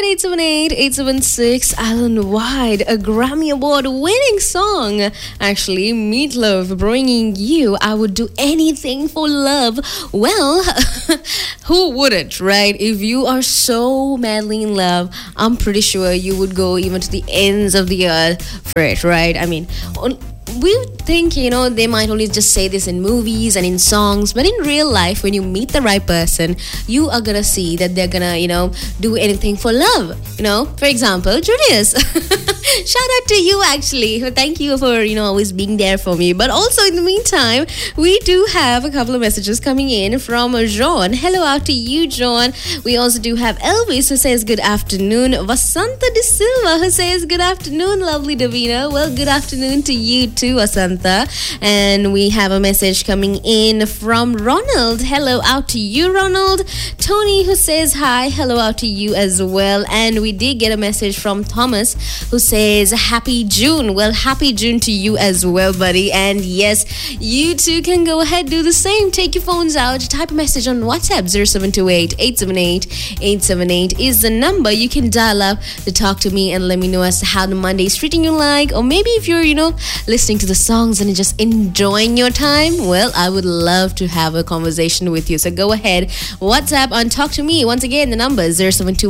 878-876 Island Wide, a Grammy Award winning song. Actually, Meatloaf bringing you I Would Do Anything for Love. Well, who wouldn't, right? If you are so madly in love, I'm pretty sure you would go even to the ends of the earth for it, right? I mean, we think, they might only just say this in movies and in songs, but in real life, when you meet the right person, you are gonna see that they're gonna, do anything for love. For example, Julius. Shout out to you, actually. Thank you for, always being there for me. But also, in the meantime, we do have a couple of messages coming in from John. Hello out to you, John. We also do have Elvis, who says good afternoon. Vasanta De Silva, who says good afternoon, lovely Davina. Well, good afternoon to you too, Asantha. And we have a message coming in from Ronald. Hello out to you, Ronald. Tony, who says hi. Hello out to you as well. And we did get a message from Thomas, who says happy June. Well, happy June to you as well, buddy. And yes, you too can go ahead, do the same. Take your phones out, type a message on WhatsApp. 0728-878-878 is the number you can dial up to talk to me and let me know as to how the Monday is treating you like. Or maybe if you're, listening to the songs and just enjoying your time, well, I would love to have a conversation with you. So go ahead, WhatsApp on Talk to Me. Once again, the number is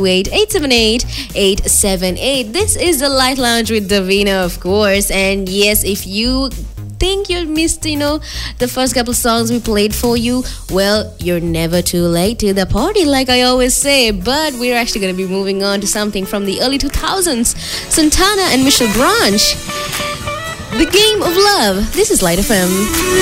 0728-878-878. This is the Light Lounge with Davina, of course. And yes, if you think you missed, the first couple songs we played for you, well, you're never too late to the party, like I always say. But we're actually going to be moving on to something from the early 2000s. Santana and Michelle Branch, The Game of Love. This is Light FM.